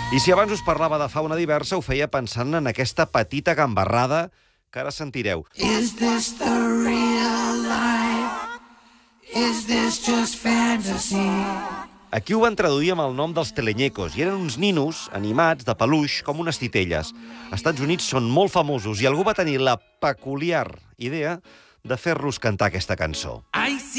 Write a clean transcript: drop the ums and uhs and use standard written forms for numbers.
I si abans us parlava de fauna diversa, ho feia pensant en aquesta petita gambarrada que ara sentireu. Is this the real life? Is this just fantasy? Aquí ho van traduir amb el nom dels telenyecos, i eren uns ninos animats de peluix com unes titelles. Als Estats Units són molt famosos i algú va tenir la peculiar idea de fer-los cantar aquesta cançó.